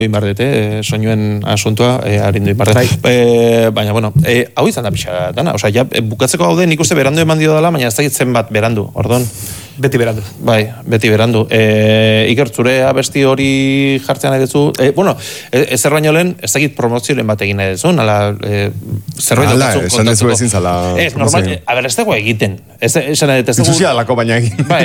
inbardete, soinuen asuntua, harindu inbardete. Baina, bueno, hau izan da pixa dana. Osa, ja, bukatzeko gaude nik uste berandu eman dio dela, baina ez dakit zenbat berandu, ordon. Beti berandu. Bai, beti berandu. Iker, zure abesti hori jartzean nahi duzu. Bueno, ezer baino lehen, ez dakit promozioaren bat egin nahi duzu, nala, zerbait batzuk kontatuko. Esan dezu ezin zala. Ez, normal, a ber, ez dago egiten. Esan nahi, ez dago... Itxusia alako baina egin. Bai,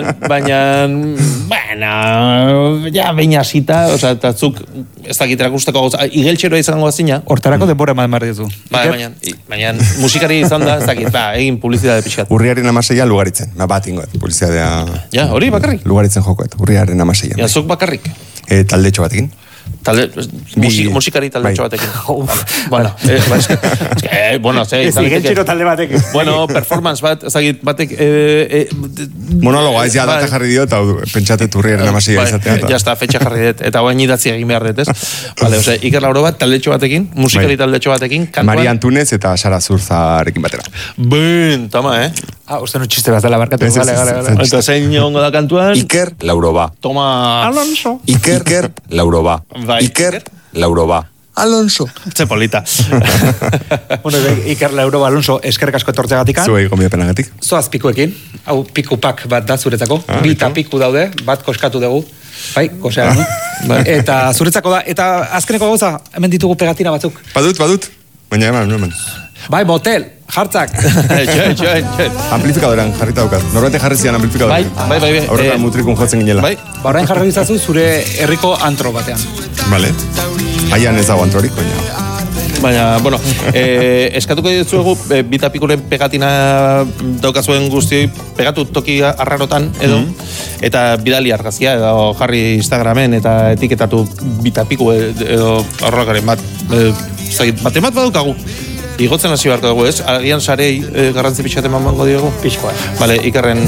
baina, ja, baina zita, oza, eta zuk, ez dakit erakusteko gauza, igeltxeroa izango azina. Hortarako denbora eman dizu. Baina, musikari izan da, ez dakit, egin publizitate pixkat. Urriaren 16 Lugaritzen, bat ingoet, publizitatea. Ja, hori bakarrik? Lugaritzen jokoet, urriaren 16. Ja, zuk bakarrik? Taldetxo batekin. Musikari taldetxo batekin. Bueno, bueno, igeltxero talde batekin. Bueno, performance bat, ezagit batek... Monologoa, ez ja data jarri dio, eta pentsatet urriaren 16 izatea. Ja, está, fetxa jarri dut, eta guain idatzi egin behar dut, ez? Vale, ose, Iker Lauro bat, taldetxo batekin, musikari taldetxo batekin, kantuan... Maria Antunez eta Sara Zurzarekin batera. Ben, toma, Uste no txiste bat dela barkatu. Eta zein ongo da kantuan... Iker Lauroba. Toma... Alonso. Iker Lauroba. Iker Lauroba. Alonso. Ze polita. Bueno, Iker Lauroba Alonso, eskerrik asko etortzeagatik. Zuei gomiapenagatik. Zoaz pikuekin. Hau pikupak bat da zuretzako. Bita piku daude, bat koskatu dugu. Bai, kosean. Eta zuretzako da. Eta azkeneko gauza, hemen ditugu pegatina batzuk. Badut. Baina hemen. Bai, motel, jartzak. Amplifikadorean jarrita daukat. Norbete jarri zian amplifikadorean. Bai. Horrela mutrikun jotzen ginela. Bai. Orain jarri bizazu zure herriko antro batean. Vale. Aian ez dago antrorik, baina... Baina, bueno, eskatuko ditzuegu, bitapikuren pegatina daukazuen guztioi, pegatu toki arrarotan, edo, eta bidali argazkia, edo jarri Instagramen, eta etiketatu bitapiku, edo horrekaren bat, bat badaukagu. Igotzen hasi beharko dugu, ez? Agian sarei garrantzi pixat emango diogu? Pixkoa. Vale, Ikerren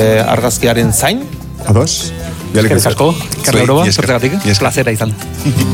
argazkiaren zain. Ados? Eskerrik asko, Iker Lauroba, zortzegatik, plazera izan.